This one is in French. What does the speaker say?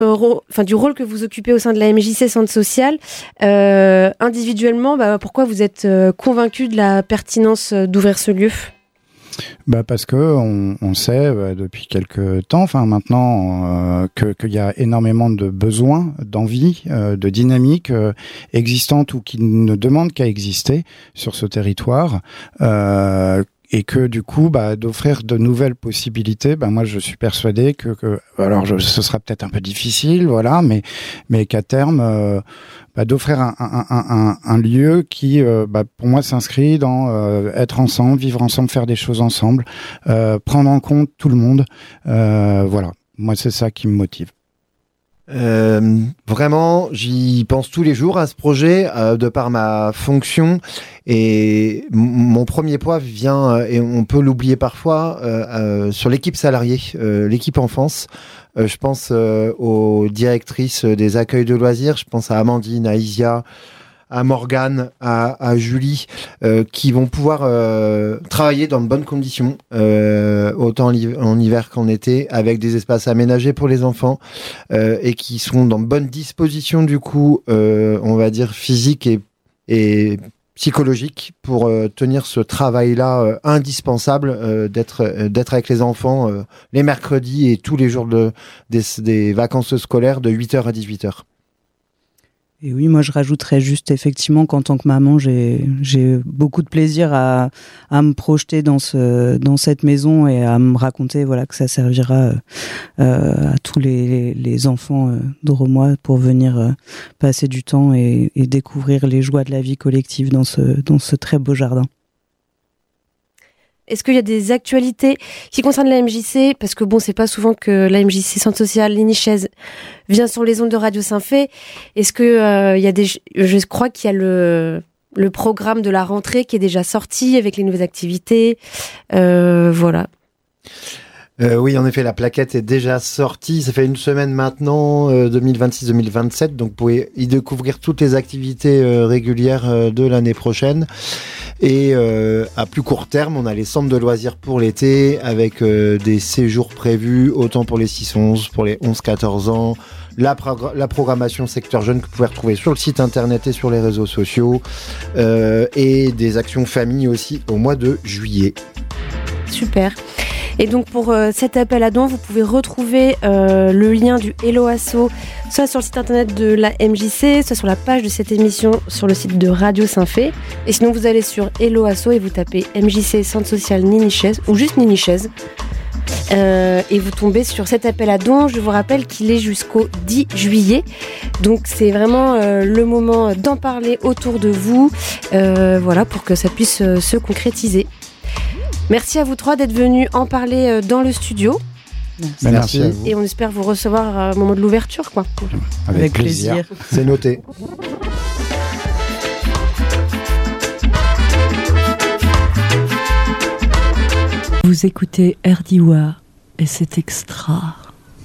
du rôle que vous occupez au sein de la MJC Centre Social, individuellement, pourquoi vous êtes convaincu de la pertinence d'ouvrir ce lieu ? Parce que on sait depuis quelques temps, maintenant, qu'il y a énormément de besoins, d'envie, de dynamique existantes ou qui ne demandent qu'à exister sur ce territoire. Et que du coup, d'offrir de nouvelles possibilités, moi je suis persuadé ce sera peut-être un peu difficile, voilà, mais qu'à terme, d'offrir un lieu qui, pour moi, s'inscrit dans être ensemble, vivre ensemble, faire des choses ensemble, prendre en compte tout le monde, voilà. Moi, c'est ça qui me motive. Vraiment, j'y pense tous les jours à ce projet, de par ma fonction, et mon premier poids vient, et on peut l'oublier parfois, sur l'équipe salariée, l'équipe enfance. Je pense aux directrices des accueils de loisirs, je pense à Amandine, à Isia, à Morgane, à Julie, qui vont pouvoir travailler dans de bonnes conditions, autant en hiver qu'en été, avec des espaces aménagés pour les enfants, et qui seront dans de bonnes dispositions, du coup, on va dire physique et psychologique, pour tenir ce travail-là indispensable, d'être avec les enfants les mercredis et tous les jours des vacances scolaires de 8h à 18h. Et oui, moi je rajouterais juste effectivement qu'en tant que maman, j'ai beaucoup de plaisir à me projeter dans cette maison et à me raconter que ça servira à tous les enfants d'Oromois pour venir passer du temps et découvrir les joies de la vie collective dans ce très beau jardin. Est-ce qu'il y a des actualités qui concernent la MJC ? Parce que c'est pas souvent que la MJC Centre Social Ligny-Chaise vient sur les ondes de Radio Saint-Fé. Est-ce que je crois qu'il y a le programme de la rentrée qui est déjà sorti avec les nouvelles activités. Voilà. Oui, en effet, la plaquette est déjà sortie. Ça fait une semaine maintenant, 2026-2027. Donc, vous pouvez y découvrir toutes les activités régulières de l'année prochaine. Et à plus court terme, on a les centres de loisirs pour l'été, avec des séjours prévus, autant pour les 6-11, pour les 11-14 ans. La programmation secteur jeune que vous pouvez retrouver sur le site internet et sur les réseaux sociaux. Et des actions famille aussi au mois de juillet. Super. Et donc pour cet appel à dons, vous pouvez retrouver le lien du Hello Asso soit sur le site internet de la MJC, soit sur la page de cette émission sur le site de Radio Saint-Fé. Et sinon vous allez sur Hello Asso et vous tapez MJC Centre Social Ligny-Chaise ou juste Ligny-Chaise. Et vous tombez sur cet appel à dons. Je vous rappelle qu'il est jusqu'au 10 juillet. Donc c'est vraiment le moment d'en parler autour de vous, pour que ça puisse se concrétiser. Merci à vous trois d'être venus en parler dans le studio. Merci à vous. Et on espère vous recevoir au moment de l'ouverture, quoi. Avec plaisir. C'est noté. Vous écoutez RDIWA et c'est extra.